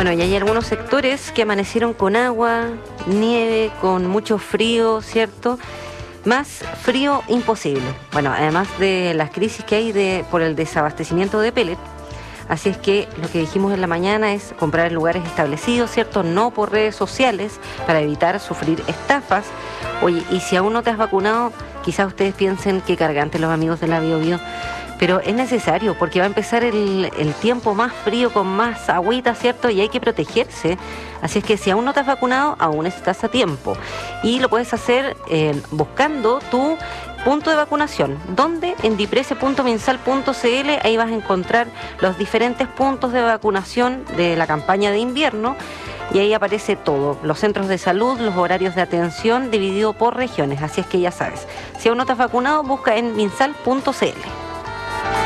Bueno, y hay algunos sectores que amanecieron con agua, nieve, con mucho frío, ¿cierto? Más frío imposible. Bueno, además de las crisis que hay por el desabastecimiento de pellet. Así es que lo que dijimos en la mañana es comprar en lugares establecidos, ¿cierto? No por redes sociales, para evitar sufrir estafas. Oye, y si aún no te has vacunado, quizás ustedes piensen que cargantes los amigos de la BioBio, pero es necesario porque va a empezar el tiempo más frío con más agüita, ¿cierto? Y hay que protegerse. Así es que si aún no te has vacunado, aún estás a tiempo. Y lo puedes hacer buscando tu punto de vacunación. ¿Dónde? En diprese.minsal.cl. Ahí vas a encontrar los diferentes puntos de vacunación de la campaña de invierno. Y ahí aparece todo, los centros de salud, los horarios de atención dividido por regiones. Así es que ya sabes, si aún no te has vacunado, busca en minsal.cl.